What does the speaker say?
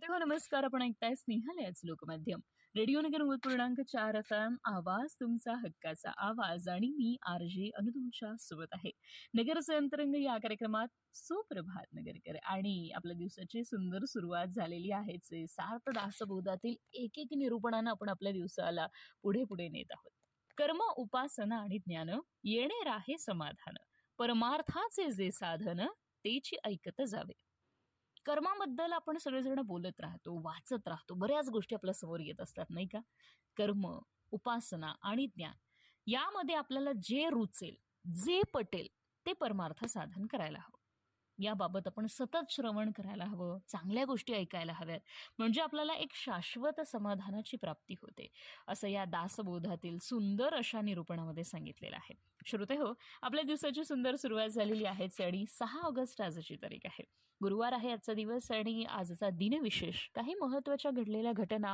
हो, नमस्कार. आपण ऐकताय स्नेहल याच लोकमाध्यम. रेडिओ नगर 90.4 FM आवाज तुमचा हक्काचा आवाज आणि मी आर.जे. अनु तुमच्या सोबत आहे. नगरचे अंतरंग या कार्यक्रमात सुप्रभात नगरकर आणि आपल्या दिवसाची सुंदर सुरुवात झालेली आहेच. सार्थ दासबोधातील एक एक निरूपणानं आपण आपल्या दिवसाला पुढे पुढे नेत आहोत. कर्म उपासना आणि ज्ञान येणे राहे समाधान, परमार्थाचे जे साधन तेची ऐकत जावे. कर्माबद्दल आपण सगळेजण बोलत राहतो, वाचत राहतो, बऱ्याच गोष्टी आपल्या समोर येत असतात नाही का. कर्म, उपासना आणि ज्ञान यामध्ये आपल्याला जे रुचेल, जे पटेल ते परमार्थ साधन करायला हवं. याबाबत आपण सतत श्रवण करायला हवं, चांगल्या गोष्टी ऐकायला हव्यात, म्हणजे आपल्याला एक शाश्वत समाधानाची प्राप्ती होते, असं या दासबोधातील सुंदर अशा निरूपणामध्ये सांगितलेलं आहे. श्रोते हो, आपल्या दिवसाची सुंदर सुरुवात झालेली आहेच आणि 6 ऑगस्ट आजची तारीख आहे. गुरुवार आहे आजचा दिवस आणि आजचा दिनविशेष काही महत्त्वाच्या घडलेल्या घटना